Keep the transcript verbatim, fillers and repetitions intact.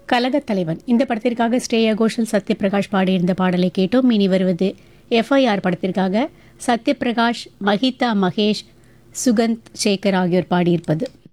கலகத் தலைவன் இந்த படத்திற்காக ஸ்ரேயா கோஷல் சத்யபிரகாஷ் பாடியிருந்த பாடலை கேட்டோம். இனி வருவது எஃப்ஐஆர் படத்திற்காக சத்யபிரகாஷ், மஹிதா மகேஷ், சுகந்த் சேகர் ஆகியோர் பாடியிருப்பது.